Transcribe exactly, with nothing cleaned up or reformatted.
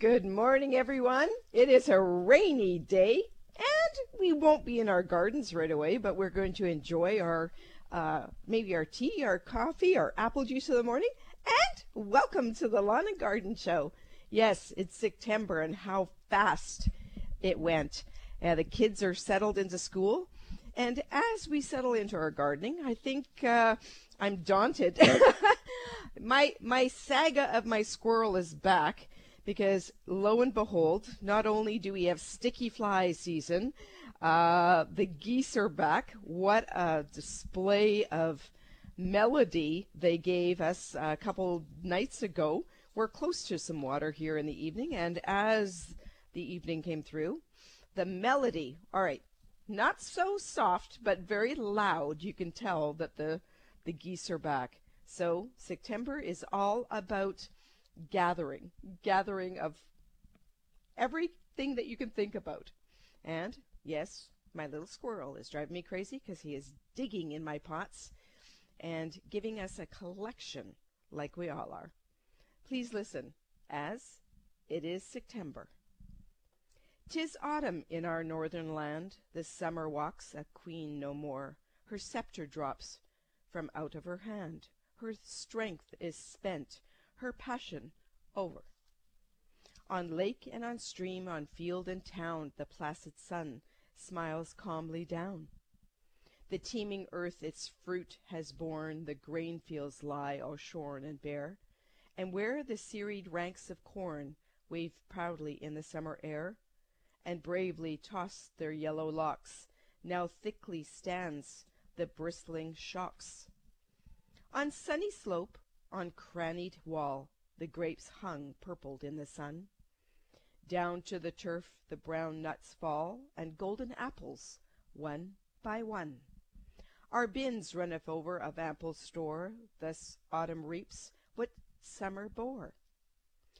Good morning, everyone. It is a rainy day, and we won't be in our gardens right away, but we're going to enjoy our uh, maybe our tea, our coffee, our apple juice of the morning. And welcome to the Lawn and Garden Show. Yes, it's September, and how fast it went. Uh, the kids are settled into school, and as we settle into our gardening, I think uh, I'm daunted. my my saga of my squirrel is back. Because lo and behold, not only do we have sticky fly season, uh, the geese are back. What a display of melody they gave us a couple nights ago. We're close to some water here in the evening, and as the evening came through, the melody, all right, not so soft, but very loud. You can tell that the, the geese are back. So September is all about gathering, gathering of everything that you can think about. And yes, my little squirrel is driving me crazy because he is digging in my pots and giving us a collection like we all are. Please listen, as it is September. 'Tis autumn in our northern land, the summer walks a queen no more. Her scepter drops from out of her hand, her strength is spent, her passion over. On lake and on stream, on field and town, the placid sun smiles calmly down. The teeming earth its fruit has borne, the grain fields lie all shorn and bare, and where the serried ranks of corn wave proudly in the summer air, and bravely toss their yellow locks, now thickly stands the bristling shocks. On sunny slope, on crannied wall, the grapes hung purpled in the sun. Down to the turf the brown nuts fall, and golden apples, one by one. Our bins runneth over of ample store, thus autumn reaps what summer bore.